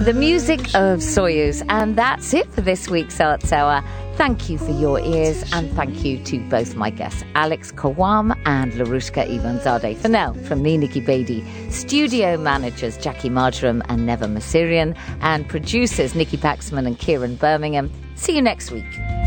The music of Soyuz. And that's it for this week's Art Hour. Thank you for your ears, and thank you to both my guests, Alex Kawam and Larushka Ivanzadeh. For now, from me, Nikki Beattie, studio managers Jackie Marjoram and Neva Masirian, and producers Nikki Paxman and Kieran Birmingham. See you next week.